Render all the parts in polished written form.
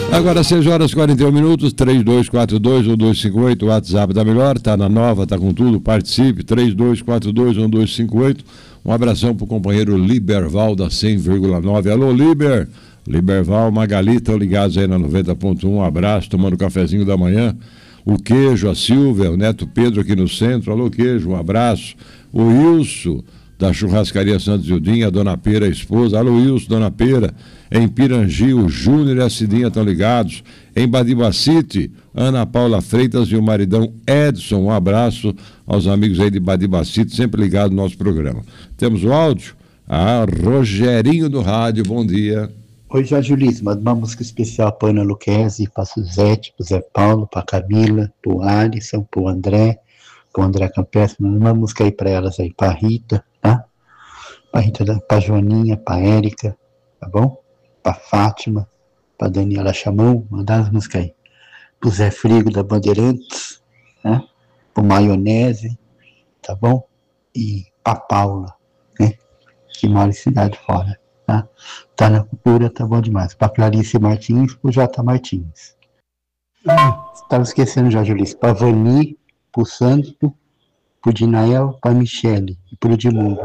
Agora 6 horas e 41 minutos, 3242-1258, o WhatsApp da Melhor, tá na nova, tá com tudo, participe, 3242-1258. Um abração pro companheiro Liberval da 100,9. Alô, Liberval, Magali, estão ligados aí na 90.1, um abraço, tomando um cafezinho da manhã. O Queijo, a Silvia, o Neto Pedro aqui no centro, alô Queijo, um abraço. O Wilson, da Churrascaria Santos Ildinha, a Dona Pera, a esposa, alô Wilson, Dona Pera. Em Pirangi, o Júnior e a Cidinha estão ligados. Em Badibacite, Ana Paula Freitas e o maridão Edson. Um abraço aos amigos aí de Badibacite, sempre ligados no nosso programa. Temos o áudio? Rogerinho do Rádio, bom dia. Oi, Jorge Ulisses, manda uma música especial para Ana Luquezzi, para Suzete, para Zé Paulo, para Camila, para o Alisson, para o André Campestre. Manda uma música aí para elas aí, para Rita, tá? Para Rita, para Joaninha, para Érica, tá bom? Para Fátima, para Daniela Chamão, mandar as músicas aí. Para o Zé Frigo da Bandeirantes, né? Para o Maionese, tá bom? E para Paula, né? Que mora em cidade fora, tá? Tá na cultura, tá bom demais. Para Clarice Martins, para o J. Martins. Estava esquecendo já, Julice. Para Vani, para o Santo, para o Dinael, para a Michele e para o Edmundo.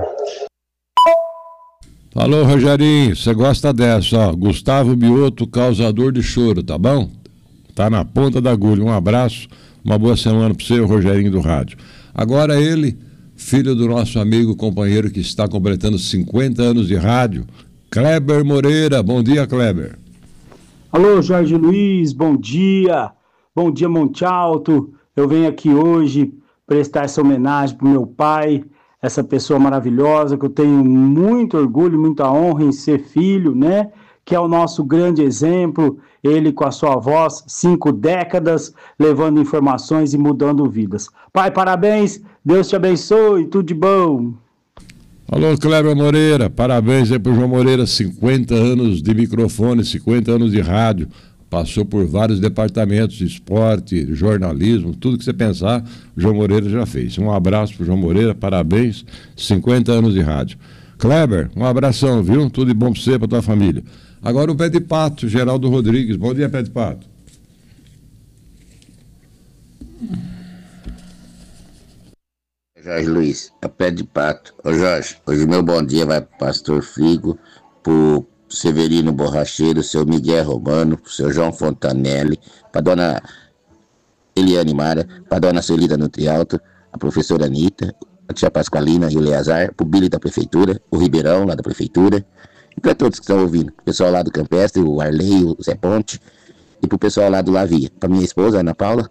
Alô, Rogerinho, você gosta dessa, ó. Gustavo Mioto, causador de choro, tá bom? Tá na ponta da agulha. Um abraço, uma boa semana para você, o Rogerinho do Rádio. Agora ele, filho do nosso amigo, companheiro que está completando 50 anos de rádio, Kleber Moreira. Bom dia, Kleber. Alô, Jorge Luiz, bom dia. Bom dia, Monte Alto. Eu venho aqui hoje prestar essa homenagem para o meu pai, essa pessoa maravilhosa que eu tenho muito orgulho, muita honra em ser filho, né? Que é o nosso grande exemplo, ele com a sua voz, 5 décadas, levando informações e mudando vidas. Pai, parabéns, Deus te abençoe, tudo de bom. Alô, Kleber Moreira, parabéns aí pro João Moreira, 50 anos de microfone, 50 anos de rádio, passou por vários departamentos, esporte, jornalismo, tudo que você pensar, o João Moreira já fez. Um abraço pro João Moreira, parabéns, 50 anos de rádio. Kleber, um abração, viu? Tudo de bom pra você, pra tua família. Agora o Pé de Pato, Geraldo Rodrigues. Bom dia, Pé de Pato. Jorge Luiz, é Pé de Pato. Ô Jorge, hoje meu bom dia vai pro Pastor Frigo, pro Severino Borracheiro, seu Miguel Romano, pro seu João Fontanelli, pra dona Eliane Mara, pra dona Celida Nutrialto, a professora Anitta, a tia Pasqualina e o Leazar, pro Billy da Prefeitura, o Ribeirão lá da Prefeitura, e para todos que estão ouvindo, o pessoal lá do Campestre, o Arley, o Zé Ponte, e pro pessoal lá do Lavia, pra minha esposa, Ana Paula.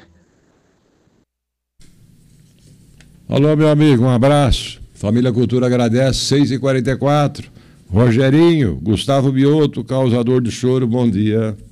Alô, meu amigo, um abraço. Família Cultura agradece, 6h44. Rogerinho, Gustavo Mioto, causador de choro, bom dia.